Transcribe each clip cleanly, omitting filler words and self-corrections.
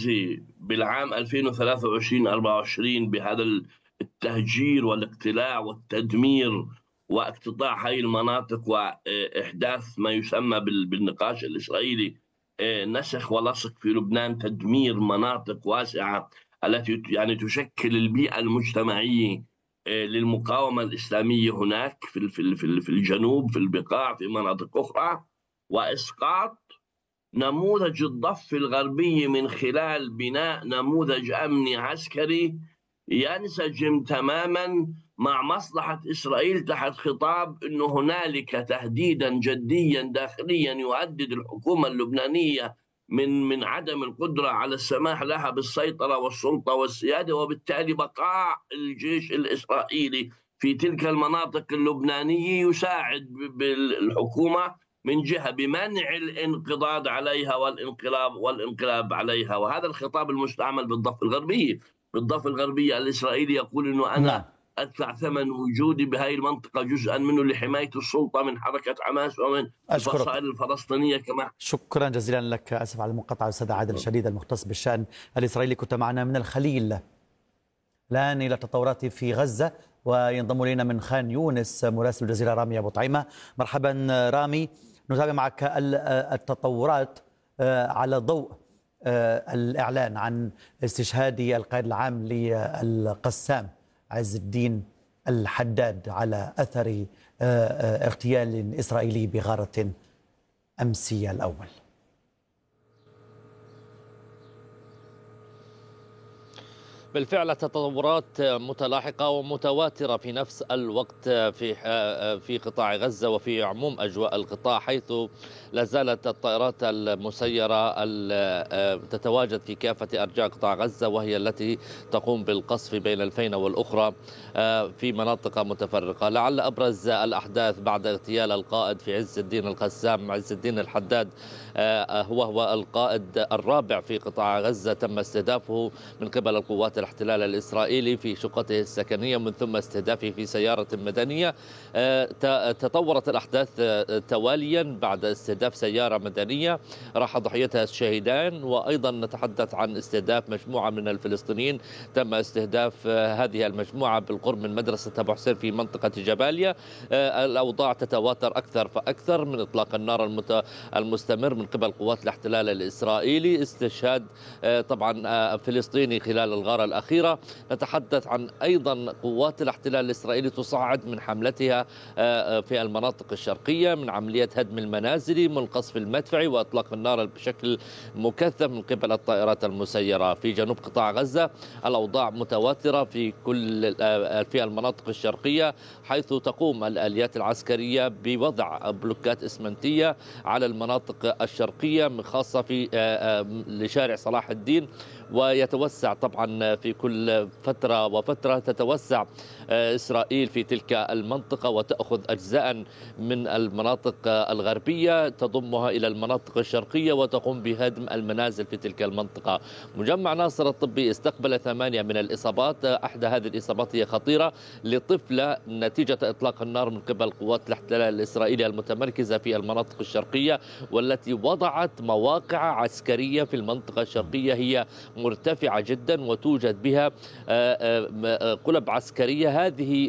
غزة بالعام 2023-24 بهذا التهجير والاقتلاع والتدمير واقتطاع هاي المناطق وإحداث ما يسمى بالنقاش الإسرائيلي، نسخ ولصق في لبنان، تدمير مناطق واسعة التي يعني تشكل البيئة المجتمعية للمقاومة الإسلامية هناك في الجنوب، في البقاع، في مناطق أخرى، وإسقاط نموذج الضفة الغربية من خلال بناء نموذج أمني عسكري ينسجم تماما مع مصلحة إسرائيل تحت خطاب أنه هنالك تهديدا جديا داخليا يهدد الحكومة اللبنانية من عدم القدرة على السماح لها بالسيطرة والسلطة والسيادة، وبالتالي بقاء الجيش الإسرائيلي في تلك المناطق اللبنانية يساعد بالحكومة من جهة بمنع الانقضاض عليها والانقلاب عليها. وهذا الخطاب المستعمل بالضفة الغربية الإسرائيلي يقول أنه نعم. أنا أدفع ثمن وجودي بهذه المنطقة جزءا منه لحماية السلطة من حركة حماس ومن أشكرك، الفصائل الفلسطينية كما. شكرا جزيلا لك. أسف على المقاطعة أستاذ عادل الشديد المختص بالشأن الإسرائيلي، كنت معنا من الخليل. الآن إلى التطورات في غزة، وينضم إلينا من خان يونس مراسل الجزيرة رامي أبو طعيمة. مرحبا رامي، نتابع معك التطورات على ضوء الإعلان عن استشهاد القائد العام للقسام عز الدين الحداد على أثر اغتيال إسرائيلي بغارة أمسي الأول. بالفعل التطورات متلاحقة ومتواترة في نفس الوقت في قطاع غزة وفي عموم أجواء القطاع، حيث لا زالت الطائرات المسيرة تتواجد في كافة أرجاء قطاع غزة، وهي التي تقوم بالقصف بين الفينة والأخرى في مناطق متفرقة. لعل أبرز الأحداث بعد اغتيال القائد في عز الدين القسام عز الدين الحداد هو القائد الرابع في قطاع غزة، تم استهدافه من قبل القوات الاحتلال الإسرائيلي في شقته السكنية، من ثم استهدافه في سيارة مدنية. تطورت الأحداث تواليا بعد استهداف سيارة مدنية راح ضحيتها الشهيدان، وأيضا نتحدث عن استهداف مجموعة من الفلسطينيين. تم استهداف هذه المجموعة بالقرب من مدرسة أبو حسين في منطقة جباليا. الأوضاع تتواتر أكثر فأكثر من إطلاق النار المستمر من قبل قوات الاحتلال الإسرائيلي، استشهاد طبعا فلسطيني خلال الغارة الأخيرة. نتحدث عن أيضا قوات الاحتلال الإسرائيلي تصاعد من حملتها في المناطق الشرقية، من عملية هدم المنازل، من القصف المدفعي وإطلاق النار بشكل مكثف من قبل الطائرات المسيرة. في جنوب قطاع غزة الأوضاع متواترة في المناطق الشرقية، حيث تقوم الآليات العسكرية بوضع بلوكات إسمنتية على المناطق الشرقية، خاصة في لشارع صلاح الدين، ويتوسع طبعا في كل فترة وفترة تتوسع إسرائيل في تلك المنطقة وتأخذ أجزاء من المناطق الغربية تضمها إلى المناطق الشرقية وتقوم بهدم المنازل في تلك المنطقة. مجمع ناصر الطبي استقبل 8 من الإصابات، أحدى هذه الإصابات هي خطيرة لطفلة نتيجة إطلاق النار من قبل قوات الاحتلال الإسرائيلي المتمركزة في المناطق الشرقية، والتي وضعت مواقع عسكرية في المنطقة الشرقية هي مرتفعة جدا وتوجد بها قلب عسكرية.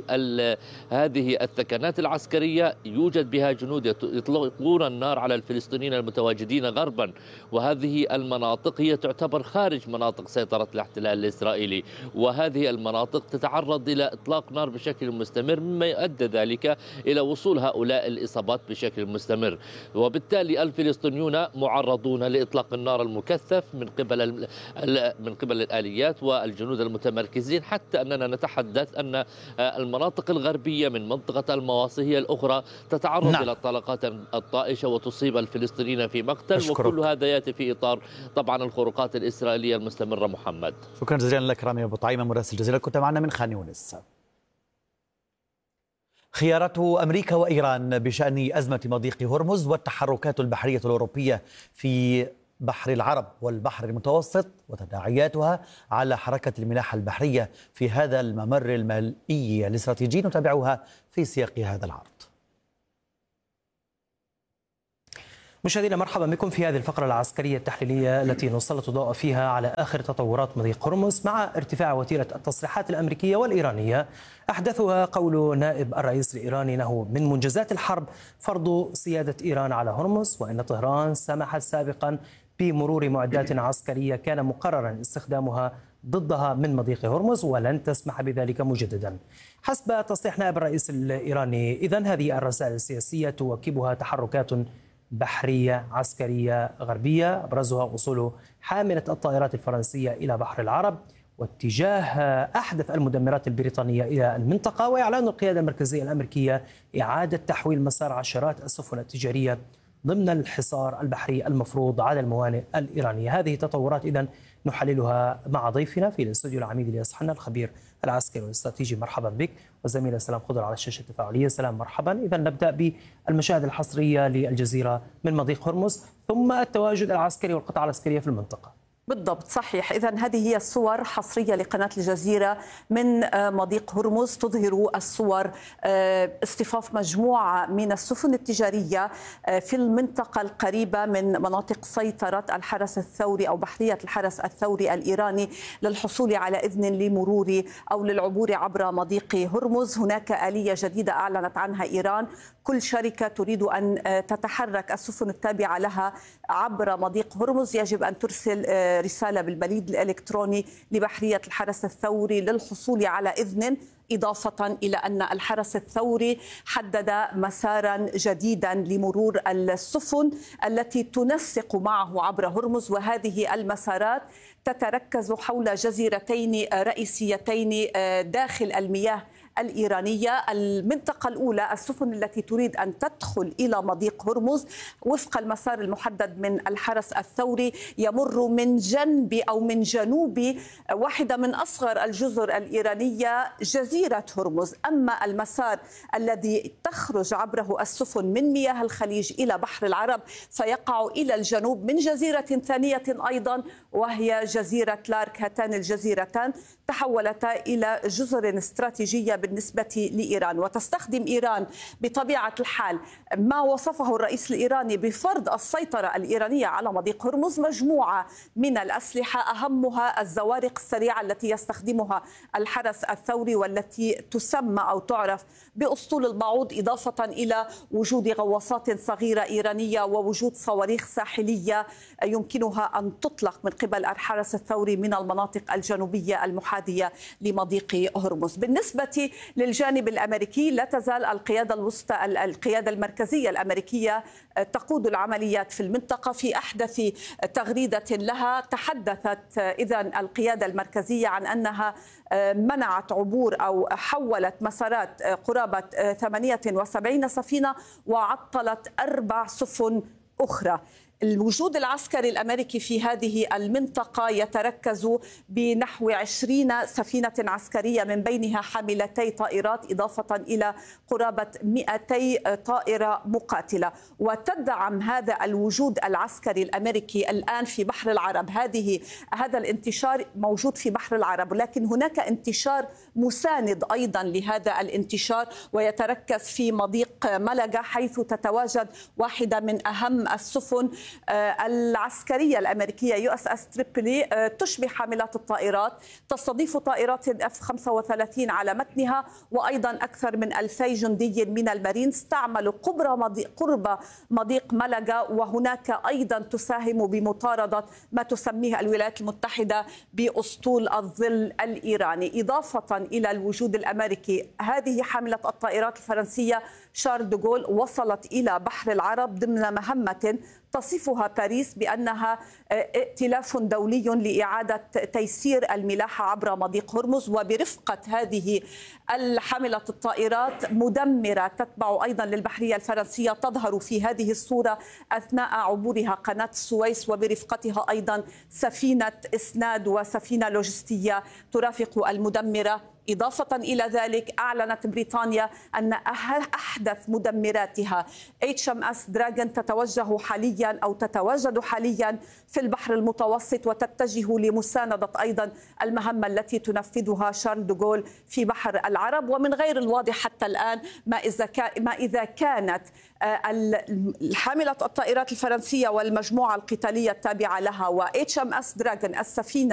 هذه الثكنات العسكرية يوجد بها جنود يطلقون النار على الفلسطينيين المتواجدين غربا، وهذه المناطق هي تعتبر خارج مناطق سيطرة الاحتلال الإسرائيلي، وهذه المناطق تتعرض إلى إطلاق نار بشكل مستمر، مما يؤدي ذلك إلى وصول هؤلاء الإصابات بشكل مستمر. وبالتالي الفلسطينيون معرضون لإطلاق النار المكثف من قبل الآليات والجنود المتمركزين، حتى أننا نتحدث أن المناطق الغربية من منطقة المواصي هي الأخرى تتعرض إلى الطلقات الطائشة وتصيب الفلسطينيين في مقتل. وكل هذا يأتي في إطار طبعا الخروقات الإسرائيلية المستمرة. محمد، شكرا جزيلا لك رامي أبو طعيمة مراسل الجزيرة، كنت معنا من خان يونس. خيارات أمريكا وإيران بشأن أزمة مضيق هرمز والتحركات البحرية الأوروبية في بحر العرب والبحر المتوسط وتداعياتها على حركة الملاحة البحرية في هذا الممر المائي الاستراتيجي، نتابعها في سياق هذا العرض. مشاهدينا مرحبا بكم في هذه الفقرة العسكرية التحليلية التي نسلط الضوء فيها على آخر تطورات مضيق هرمز مع ارتفاع وتيرة التصريحات الأمريكية والإيرانية. أحدثها قول نائب الرئيس الإيراني أنه من منجزات الحرب فرض سيادة إيران على هرمز، وأن طهران سمحت سابقا بمرور معدات عسكرية كان مقررا استخدامها ضدها من مضيق هرمز ولن تسمح بذلك مجددا. حسب تصريح نائب الرئيس الإيراني، إذن هذه الرسائل السياسية تواكبها تحركات بحرية عسكرية غربية أبرزها وصول حاملة الطائرات الفرنسية إلى بحر العرب واتجاه أحدث المدمرات البريطانية إلى المنطقة، وإعلان القيادة المركزية الأمريكية إعادة تحويل مسار عشرات السفن التجارية ضمن الحصار البحري المفروض على الموانئ الإيرانية. هذه تطورات إذن نحللها مع ضيفنا في الاستوديو العميد الياس حنا الخبير العسكري والاستراتيجي. مرحبا بك. وزميلة سلام خضر على الشاشة التفاعلية. سلام مرحبا. إذن نبدأ بالمشاهد الحصرية للجزيرة من مضيق هرمز ثم التواجد العسكري والقطاع العسكرية في المنطقة. بالضبط صحيح. إذن هذه هي الصور حصرية لقناة الجزيرة من مضيق هرمز تظهر الصور اصطفاف مجموعة من السفن التجارية في المنطقة القريبة من مناطق سيطرة الحرس الثوري أو بحرية الحرس الثوري الإيراني للحصول على إذن لمرور أو للعبور عبر مضيق هرمز. هناك آلية جديدة أعلنت عنها إيران، كل شركة تريد أن تتحرك السفن التابعة لها عبر مضيق هرمز يجب أن ترسل رسالة بالبريد الإلكتروني لبحرية الحرس الثوري للحصول على إذن، إضافة إلى أن الحرس الثوري حدد مسارا جديدا لمرور السفن التي تنسق معه عبر هرمز، وهذه المسارات تتركز حول جزيرتين رئيسيتين داخل المياه الإيرانية. المنطقة الأولى السفن التي تريد أن تدخل إلى مضيق هرمز وفق المسار المحدد من الحرس الثوري يمر من جنب أو من جنوب واحدة من أصغر الجزر الإيرانية جزيرة هرمز. أما المسار الذي تخرج عبره السفن من مياه الخليج إلى بحر العرب فيقع إلى الجنوب من جزيرة ثانية أيضا وهي جزيرة لارك. هاتان الجزيرتان تحولتا إلى جزر استراتيجية بالنسبة لإيران، وتستخدم إيران بطبيعة الحال ما وصفه الرئيس الإيراني بفرض السيطرة الإيرانية على مضيق هرمز مجموعة من الأسلحة أهمها الزوارق السريعة التي يستخدمها الحرس الثوري والتي تسمى أو تعرف بأسطول البعوض، إضافة إلى وجود غواصات صغيرة إيرانية ووجود صواريخ ساحلية يمكنها أن تطلق من قبل الحرس الثوري من المناطق الجنوبية المحاذية لمضيق هرمز. بالنسبة للجانب الأمريكي لا تزال القيادة الوسطى القيادة المركزية الأمريكية تقود العمليات في المنطقة. في أحدث تغريدة لها تحدثت إذن القيادة المركزية عن أنها منعت عبور أو حولت مسارات قرابة 78 سفينة وعطلت 4 سفن أخرى. الوجود العسكري الأمريكي في هذه المنطقة يتركز بنحو 20 سفينة عسكرية من بينها حاملتي طائرات إضافة إلى قرابة 200 طائرة مقاتلة، وتدعم هذا الوجود العسكري الأمريكي الآن في بحر العرب. هذا الانتشار موجود في بحر العرب، لكن هناك انتشار مساند أيضا لهذا الانتشار ويتركز في مضيق ملقا حيث تتواجد واحدة من أهم السفن العسكرية الأمريكية USS تريبولي، تشبه حاملات الطائرات، تستضيف طائرات F-35 على متنها وأيضا أكثر من 2000 جندي من المارينز تعمل قرب مضيق ملقا، وهناك أيضا تساهم بمطاردة ما تسميه الولايات المتحدة بأسطول الظل الإيراني. إضافة إلى الوجود الأمريكي، هذه حاملة الطائرات الفرنسية شارل دوغول وصلت إلى بحر العرب ضمن مهمة تصفها باريس بأنها ائتلاف دولي لإعادة تيسير الملاحة عبر مضيق هرمز، وبرفقة هذه الحاملة الطائرات مدمرة تتبع أيضا للبحرية الفرنسية تظهر في هذه الصورة أثناء عبورها قناة السويس، وبرفقتها أيضا سفينة إسناد وسفينة لوجستية ترافق المدمرة، إضافة إلى ذلك أعلنت بريطانيا أن أحدث مدمراتها HMS دراغون تتواجد حاليا في البحر المتوسط، وتتجه لمساندة أيضا المهمة التي تنفذها شارل دوغول في بحر العرب. ومن غير الواضح حتى الآن ما إذا كانت حاملة الطائرات الفرنسية والمجموعة القتالية التابعة لها و HMS دراغون السفينة